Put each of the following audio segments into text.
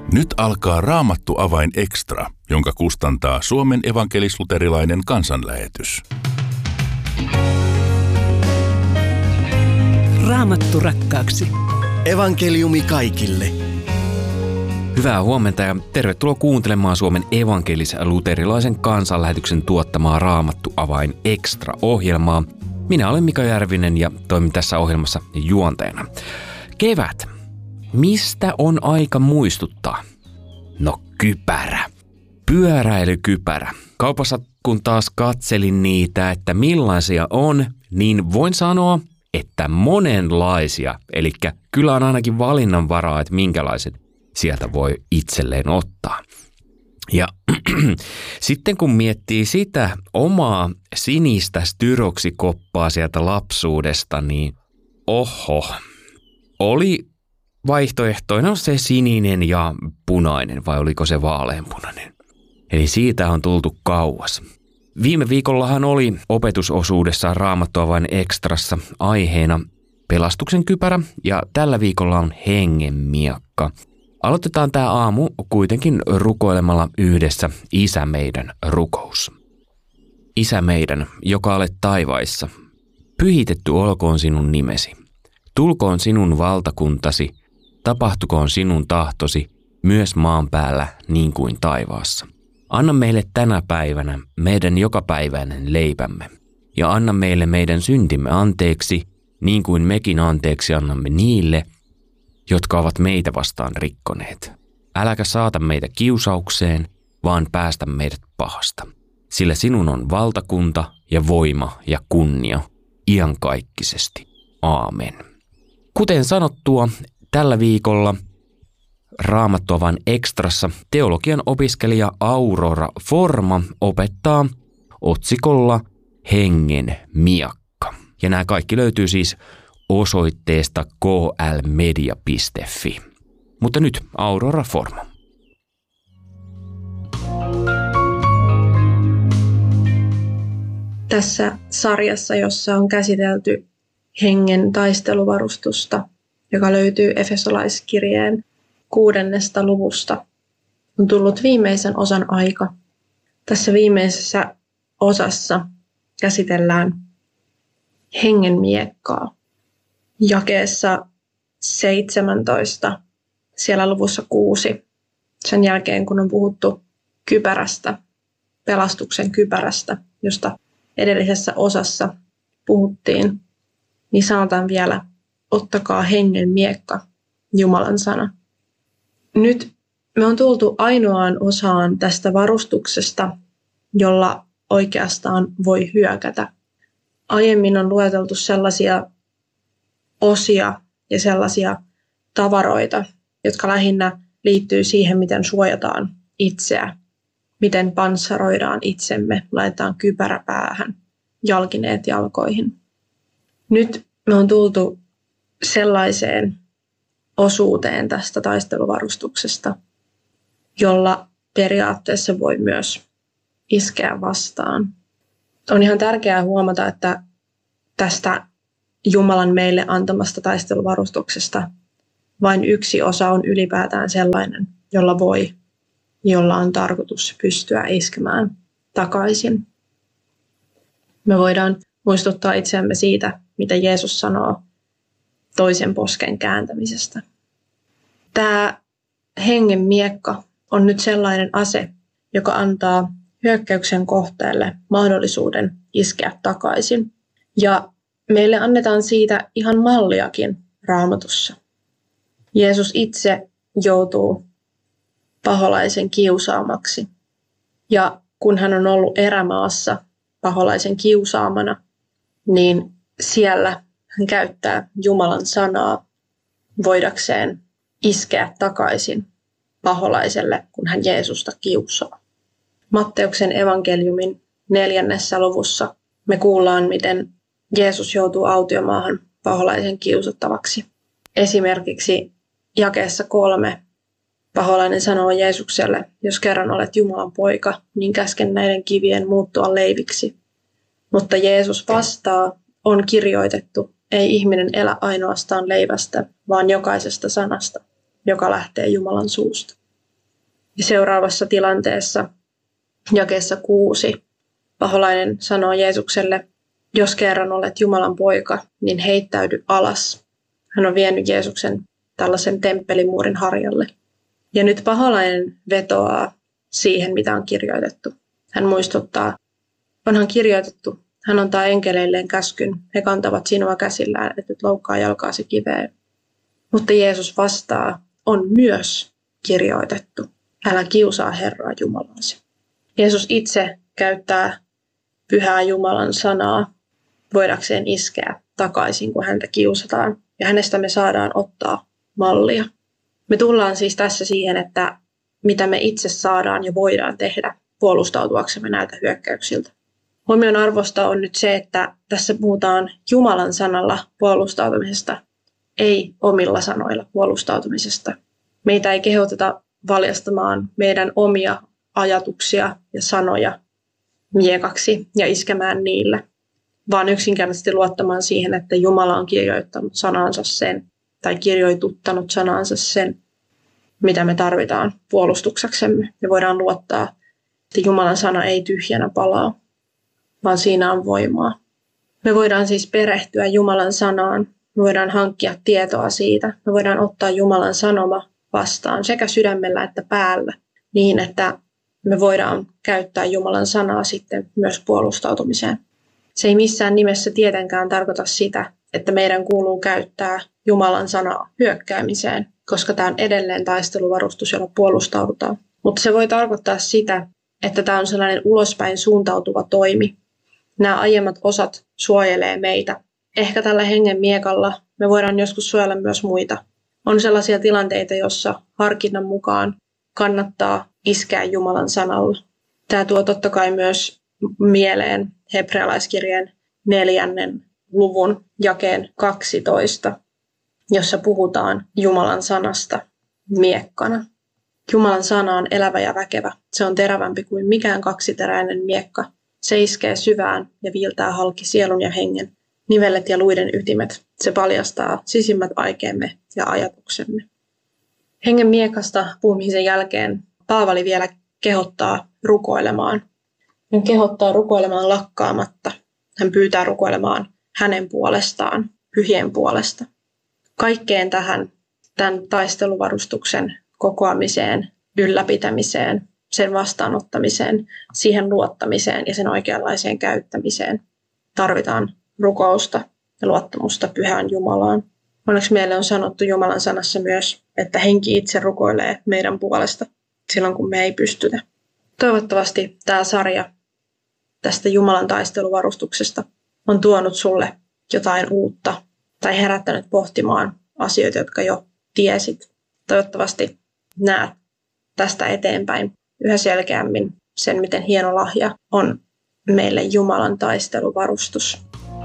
Nyt alkaa Raamattu-avain Extra, jonka kustantaa Suomen evankelis-luterilainen kansanlähetys. Raamattu rakkaaksi. Evankeliumi kaikille. Hyvää huomenta ja tervetuloa kuuntelemaan Suomen evankelis-luterilaisen kansanlähetyksen tuottamaa Raamattu-avain Extra-ohjelmaa. Minä olen Mika Järvinen ja toimin tässä ohjelmassa juontajana. Kevät. Mistä on aika muistuttaa? No kypärä. Pyöräilykypärä. Kaupassa kun taas katselin niitä, että millaisia on, niin voin sanoa, että monenlaisia. Eli kyllä on ainakin valinnanvaraa, että minkälaiset sieltä voi itselleen ottaa. Ja sitten kun miettii sitä omaa sinistä styroksikkoppaa sieltä lapsuudesta, niin oli vaihtoehtoina se sininen ja punainen, vai oliko se vaaleanpunainen? Eli siitä on tultu kauas. Viime viikollahan oli opetusosuudessa Raamattu-avain Extrassa aiheena pelastuksen kypärä ja tällä viikolla on hengen miekka. Aloitetaan tämä aamu kuitenkin rukoilemalla yhdessä Isä meidän rukous. Isä meidän, joka olet taivaissa, pyhitetty olkoon sinun nimesi. Tulkoon sinun valtakuntasi, tapahtukoon sinun tahtosi myös maan päällä niin kuin taivaassa. Anna meille tänä päivänä meidän jokapäiväinen leipämme ja anna meille meidän syntimme anteeksi niin kuin mekin anteeksi annamme niille, jotka ovat meitä vastaan rikkoneet. Äläkä saata meitä kiusaukseen, vaan päästä meidät pahasta. Sillä sinun on valtakunta ja voima ja kunnia iankaikkisesti. Aamen. Kuten sanottua, tällä viikolla Raamattu-avain Extrassa teologian opiskelija Aurora Forma opettaa otsikolla Hengen miekka. Ja nämä kaikki löytyy siis osoitteesta klmedia.fi. Mutta nyt Aurora Forma. Tässä sarjassa, jossa on käsitelty hengen taisteluvarustusta, joka löytyy Efesolaiskirjeen 6. luvusta, on tullut viimeisen osan aika. Tässä viimeisessä osassa käsitellään hengen miekkaa. Jakeessa 17, siellä luvussa 6, sen jälkeen kun on puhuttu kypärästä, pelastuksen kypärästä, josta edellisessä osassa puhuttiin, niin sanotaan vielä, ottakaa hengen miekka, Jumalan sana. Nyt me on tultu ainoaan osaan tästä varustuksesta, jolla oikeastaan voi hyökätä. Aiemmin on lueteltu sellaisia osia ja sellaisia tavaroita, jotka lähinnä liittyy siihen, miten suojataan itseä, miten panssaroidaan itsemme, laitetaan kypärä päähän, jalkineet jalkoihin. Nyt me on tultu sellaiseen osuuteen tästä taisteluvarustuksesta, jolla periaatteessa voi myös iskeä vastaan. On ihan tärkeää huomata, että tästä Jumalan meille antamasta taisteluvarustuksesta vain yksi osa on ylipäätään sellainen, jolla on tarkoitus pystyä iskemään takaisin. Me voidaan muistuttaa itseämme siitä, mitä Jeesus sanoo toisen posken kääntämisestä. Tämä hengen miekka on nyt sellainen ase, joka antaa hyökkäyksen kohteelle mahdollisuuden iskeä takaisin. Ja meille annetaan siitä ihan malliakin Raamatussa. Jeesus itse joutuu paholaisen kiusaamaksi. Ja kun hän on ollut erämaassa paholaisen kiusaamana, niin siellä hän käyttää Jumalan sanaa voidakseen iskeä takaisin paholaiselle, kun hän Jeesusta kiusaa. Matteuksen evankeliumin 4. luvussa me kuullaan, miten Jeesus joutuu autiomaahan paholaisen kiusattavaksi. Esimerkiksi jakeessa 3 paholainen sanoo Jeesukselle, jos kerran olet Jumalan poika, niin käsken näiden kivien muuttua leiviksi. Mutta Jeesus vastaa, on kirjoitettu, ei ihminen elä ainoastaan leivästä, vaan jokaisesta sanasta, joka lähtee Jumalan suusta. Ja seuraavassa tilanteessa, jakeessa 6, paholainen sanoo Jeesukselle, jos kerran olet Jumalan poika, niin heittäydy alas. Hän on vienyt Jeesuksen tällaisen temppelimuurin harjalle. Ja nyt paholainen vetoaa siihen, mitä on kirjoitettu. Hän muistuttaa, onhan kirjoitettu, hän antaa enkeleilleen käskyn, he kantavat sinua käsillään, et nyt loukkaa jalkaasi kiveen. Mutta Jeesus vastaa, on myös kirjoitettu, älä kiusaa Herraa Jumalasi. Jeesus itse käyttää pyhää Jumalan sanaa voidakseen iskeä takaisin, kun häntä kiusataan. Ja hänestä me saadaan ottaa mallia. Me tullaan siis tässä siihen, että mitä me itse saadaan ja voidaan tehdä puolustautuaksemme näiltä hyökkäyksiltä. Huomion arvosta on nyt se, että tässä puhutaan Jumalan sanalla puolustautumisesta, ei omilla sanoilla puolustautumisesta. Meitä ei kehoteta valjastamaan meidän omia ajatuksia ja sanoja miekaksi ja iskemään niillä, vaan yksinkertaisesti luottamaan siihen, että Jumala on kirjoittanut sanansa sen, tai kirjoituttanut sanansa sen, mitä me tarvitaan puolustukseksemme. Me voidaan luottaa, että Jumalan sana ei tyhjänä palaa, vaan siinä on voimaa. Me voidaan siis perehtyä Jumalan sanaan, me voidaan hankkia tietoa siitä, me voidaan ottaa Jumalan sanoma vastaan sekä sydämellä että päällä, niin että me voidaan käyttää Jumalan sanaa sitten myös puolustautumiseen. Se ei missään nimessä tietenkään tarkoita sitä, että meidän kuuluu käyttää Jumalan sanaa hyökkäämiseen, koska tämä on edelleen taisteluvarustus, jolla puolustaudutaan. Mutta se voi tarkoittaa sitä, että tämä on sellainen ulospäin suuntautuva toimi. Nämä aiemmat osat suojelee meitä. Ehkä tällä hengen miekalla me voidaan joskus suojella myös muita. On sellaisia tilanteita, joissa harkinnan mukaan kannattaa iskeä Jumalan sanalla. Tämä tuo totta kai myös mieleen hebrealaiskirjeen 4. luvun jakeen 12, jossa puhutaan Jumalan sanasta miekkana. Jumalan sana on elävä ja väkevä. Se on terävämpi kuin mikään kaksiteräinen miekka. Se iskee syvään ja viiltää halki sielun ja hengen, nivelet ja luiden ytimet. Se paljastaa sisimmät aikeemme ja ajatuksemme. Hengen miekasta puhumisen jälkeen Paavali vielä kehottaa rukoilemaan. Hän kehottaa rukoilemaan lakkaamatta. Hän pyytää rukoilemaan hänen puolestaan, pyhien puolesta. Kaikkeen tämän taisteluvarustuksen kokoamiseen, ylläpitämiseen, sen vastaanottamiseen, siihen luottamiseen ja sen oikeanlaiseen käyttämiseen tarvitaan rukousta ja luottamusta pyhään Jumalaan. Onneksi meille on sanottu Jumalan sanassa myös, että henki itse rukoilee meidän puolesta silloin, kun me ei pystytä. Toivottavasti tämä sarja tästä Jumalan taisteluvarustuksesta on tuonut sulle jotain uutta tai herättänyt pohtimaan asioita, jotka jo tiesit. Toivottavasti näet tästä eteenpäin yhä selkeämmin sen, miten hieno lahja on meille Jumalan taisteluvarustus.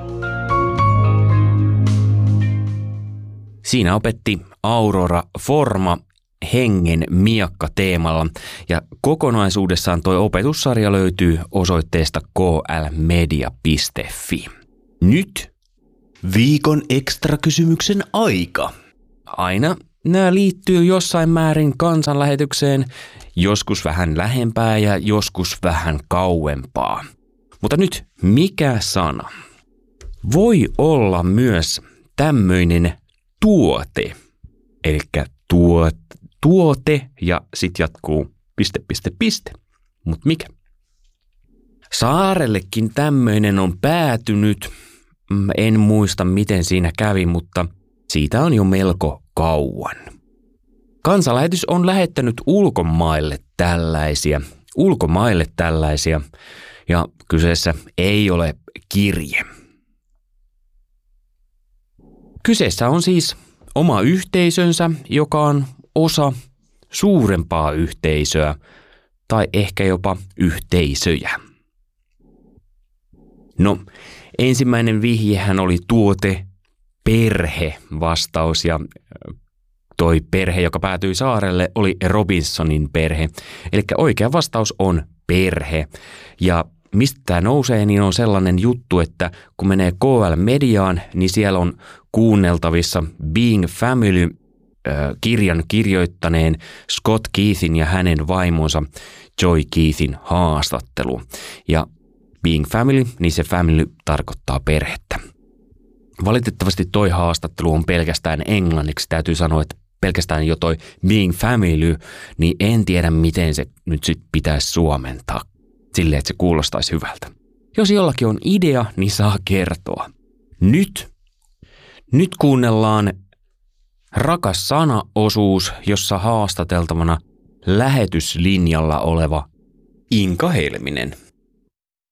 Siinä opetti Aurora Forma hengen miekka teemalla ja kokonaisuudessaan tuo opetussarja löytyy osoitteesta klmedia.fi. Nyt Viikon ekstrakysymyksen aika. aina nämä liittyy jossain määrin kansanlähetykseen, joskus vähän lähempää ja joskus vähän kauempaa. Mutta nyt, mikä sana? Voi olla myös tämmöinen tuote, eli tuote ja sitten jatkuu ... Mutta mikä? Saarellekin tämmöinen on päätynyt. En muista, miten siinä kävi, mutta siitä on jo melko kauan. Kansanlähetys on lähettänyt ulkomaille tällaisia, ja kyseessä ei ole kirje. Kyseessä on siis oma yhteisönsä, joka on osa suurempaa yhteisöä, tai ehkä jopa yhteisöjä. No, ensimmäinen vihjehän oli tuote perhe vastaus, ja toi perhe, joka päätyi saarelle, oli Robinsonin perhe. Eli oikea vastaus on perhe. Ja mistä tämä nousee, niin on sellainen juttu, että kun menee KL-mediaan, niin siellä on kuunneltavissa Being Family kirjan kirjoittaneen Scott Keithin ja hänen vaimonsa Joy Keithin haastattelu. Ja being family, niin se family tarkoittaa perhettä. Valitettavasti toi haastattelu on pelkästään englanniksi. Täytyy sanoa, että pelkästään jo toi being family, niin en tiedä miten se nyt sit pitäisi suomentaa silleen, että se kuulostaisi hyvältä. Jos jollakin on idea, niin saa kertoa. Nyt kuunnellaan Rakas sana-osuus, jossa haastateltavana lähetyslinjalla oleva Inka Helminen.